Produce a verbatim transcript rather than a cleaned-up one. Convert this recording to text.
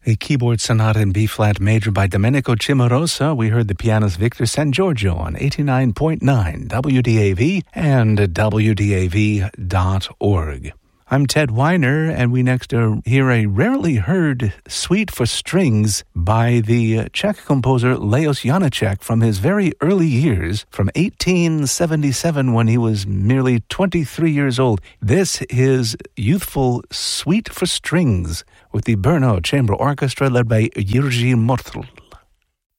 A keyboard sonata in B-flat major by Domenico Cimarosa. We heard the pianist Victor San Giorgio on eighty-nine point nine W D A V and W D A V dot org. I'm Ted Weiner, and we next uh, hear a rarely heard suite for strings by the Czech composer Leos Janáček from his very early years, from eighteen seventy-seven when he was merely twenty-three years old. This is youthful suite for strings with the Brno Chamber Orchestra led by Jiří Motl.